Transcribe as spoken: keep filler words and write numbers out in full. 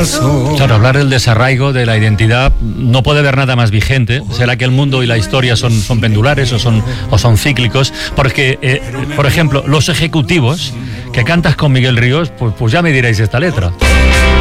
corazón. Claro, hablar del desarraigo de la identidad no puede haber nada más vigente. ¿Será que el mundo y la historia son, son pendulares o son, o son cíclicos? Porque, eh, por ejemplo, Los Ejecutivos, que cantas con Miguel Ríos, pues, pues ya me diréis esta letra.